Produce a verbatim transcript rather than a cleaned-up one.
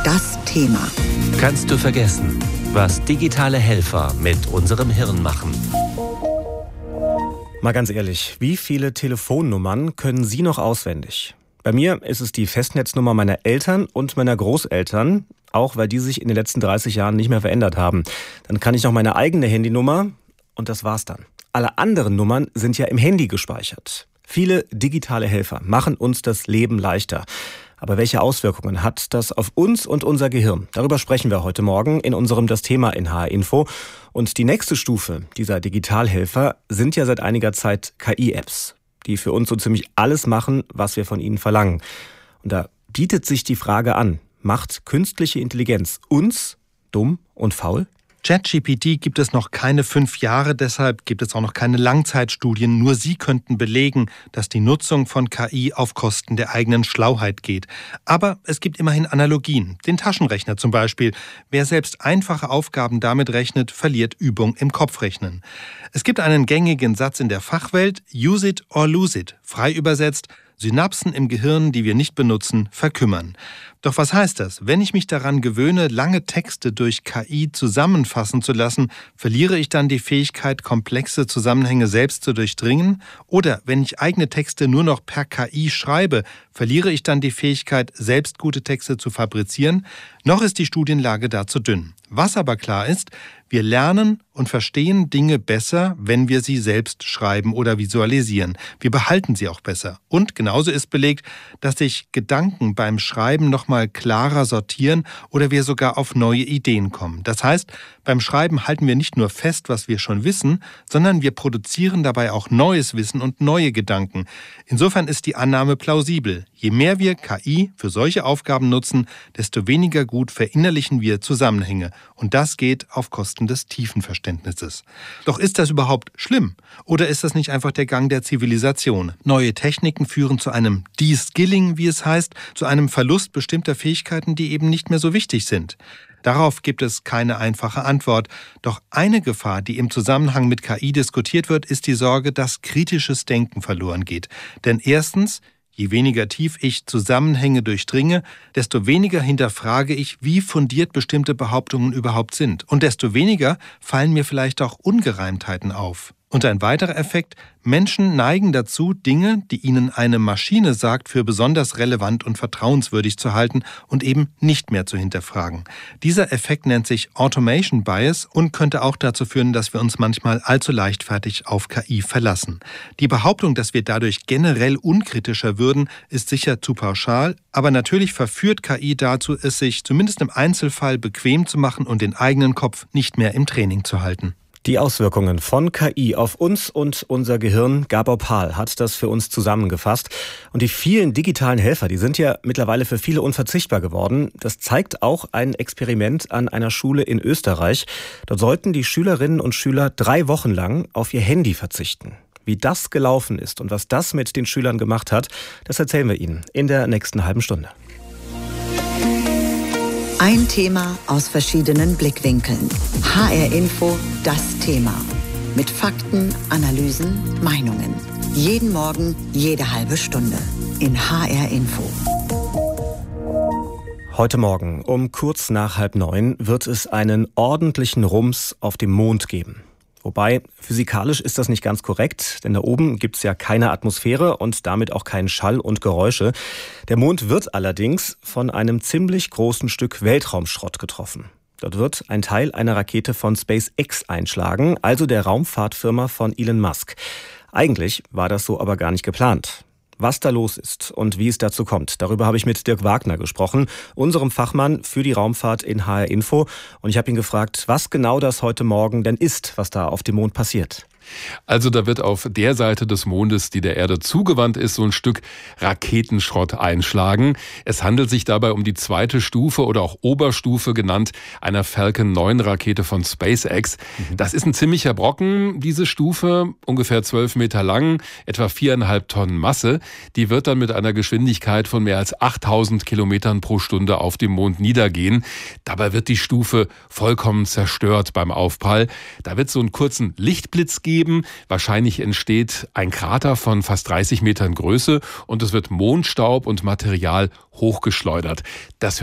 das Thema. Kannst du vergessen, was digitale Helfer mit unserem Hirn machen? Mal ganz ehrlich, wie viele Telefonnummern können Sie noch auswendig? Bei mir ist es die Festnetznummer meiner Eltern und meiner Großeltern, auch weil die sich in den letzten dreißig Jahren nicht mehr verändert haben. Dann kann ich noch meine eigene Handynummer und das war's dann. Alle anderen Nummern sind ja im Handy gespeichert. Viele digitale Helfer machen uns das Leben leichter. Aber welche Auswirkungen hat das auf uns und unser Gehirn? Darüber sprechen wir heute Morgen in unserem Das Thema in H R Info. Und die nächste Stufe dieser Digitalhelfer sind ja seit einiger Zeit K I-Apps, die für uns so ziemlich alles machen, was wir von ihnen verlangen. Und da bietet sich die Frage an, macht künstliche Intelligenz uns dumm und faul? ChatGPT gibt es noch keine fünf Jahre, deshalb gibt es auch noch keine Langzeitstudien. Nur sie könnten belegen, dass die Nutzung von K I auf Kosten der eigenen Schlauheit geht. Aber es gibt immerhin Analogien. Den Taschenrechner zum Beispiel. Wer selbst einfache Aufgaben damit rechnet, verliert Übung im Kopfrechnen. Es gibt einen gängigen Satz in der Fachwelt, use it or lose it. Frei übersetzt, Synapsen im Gehirn, die wir nicht benutzen, verkümmern. Doch was heißt das? Wenn ich mich daran gewöhne, lange Texte durch K I zusammenfassen zu lassen, verliere ich dann die Fähigkeit, komplexe Zusammenhänge selbst zu durchdringen? Oder wenn ich eigene Texte nur noch per K I schreibe, verliere ich dann die Fähigkeit, selbst gute Texte zu fabrizieren? Noch ist die Studienlage dazu dünn. Was aber klar ist, wir lernen und verstehen Dinge besser, wenn wir sie selbst schreiben oder visualisieren. Wir behalten sie auch besser. Und genauso ist belegt, dass sich Gedanken beim Schreiben nochmal klarer sortieren oder wir sogar auf neue Ideen kommen. Das heißt, beim Schreiben halten wir nicht nur fest, was wir schon wissen, sondern wir produzieren dabei auch neues Wissen und neue Gedanken. Insofern ist die Annahme plausibel. Je mehr wir K I für solche Aufgaben nutzen, desto weniger gut verinnerlichen wir Zusammenhänge. Und das geht auf Kosten des tiefen Verständnisses. Doch ist das überhaupt schlimm? Oder ist das nicht einfach der Gang der Zivilisation? Neue Techniken führen zu einem De-Skilling, wie es heißt, zu einem Verlust bestimmter Fähigkeiten, die eben nicht mehr so wichtig sind. Darauf gibt es keine einfache Antwort. Doch eine Gefahr, die im Zusammenhang mit K I diskutiert wird, ist die Sorge, dass kritisches Denken verloren geht. Denn erstens, je weniger tief ich Zusammenhänge durchdringe, desto weniger hinterfrage ich, wie fundiert bestimmte Behauptungen überhaupt sind. Und desto weniger fallen mir vielleicht auch Ungereimtheiten auf. Und ein weiterer Effekt, Menschen neigen dazu, Dinge, die ihnen eine Maschine sagt, für besonders relevant und vertrauenswürdig zu halten und eben nicht mehr zu hinterfragen. Dieser Effekt nennt sich Automation Bias und könnte auch dazu führen, dass wir uns manchmal allzu leichtfertig auf K I verlassen. Die Behauptung, dass wir dadurch generell unkritischer würden, ist sicher zu pauschal, aber natürlich verführt K I dazu, es sich zumindest im Einzelfall bequem zu machen und den eigenen Kopf nicht mehr im Training zu halten. Die Auswirkungen von K I auf uns und unser Gehirn, Gabor Pahl hat das für uns zusammengefasst. Und die vielen digitalen Helfer, die sind ja mittlerweile für viele unverzichtbar geworden. Das zeigt auch ein Experiment an einer Schule in Österreich. Dort sollten die Schülerinnen und Schüler drei Wochen lang auf ihr Handy verzichten. Wie das gelaufen ist und was das mit den Schülern gemacht hat, das erzählen wir Ihnen in der nächsten halben Stunde. Ein Thema aus verschiedenen Blickwinkeln. H R Info, das Thema. Mit Fakten, Analysen, Meinungen. Jeden Morgen, jede halbe Stunde. In H R Info. Heute Morgen um kurz nach halb neun wird es einen ordentlichen Rums auf dem Mond geben. Wobei, physikalisch ist das nicht ganz korrekt, denn da oben gibt's ja keine Atmosphäre und damit auch keinen Schall und Geräusche. Der Mond wird allerdings von einem ziemlich großen Stück Weltraumschrott getroffen. Dort wird ein Teil einer Rakete von SpaceX einschlagen, also der Raumfahrtfirma von Elon Musk. Eigentlich war das so aber gar nicht geplant. Was da los ist und wie es dazu kommt, darüber habe ich mit Dirk Wagner gesprochen, unserem Fachmann für die Raumfahrt in H R Info. Und ich habe ihn gefragt, was genau das heute Morgen denn ist, was da auf dem Mond passiert. Also da wird auf der Seite des Mondes, die der Erde zugewandt ist, so ein Stück Raketenschrott einschlagen. Es handelt sich dabei um die zweite Stufe oder auch Oberstufe genannt, einer Falcon neun Rakete von SpaceX. Mhm. Das ist ein ziemlicher Brocken, diese Stufe, ungefähr zwölf Meter lang, etwa viereinhalb Tonnen Masse. Die wird dann mit einer Geschwindigkeit von mehr als achttausend Kilometern pro Stunde auf dem Mond niedergehen. Dabei wird die Stufe vollkommen zerstört beim Aufprall. Da wird so einen kurzen Lichtblitz geben. Wahrscheinlich entsteht ein Krater von fast dreißig Metern Größe und es wird Mondstaub und Material hochgeschleudert. Das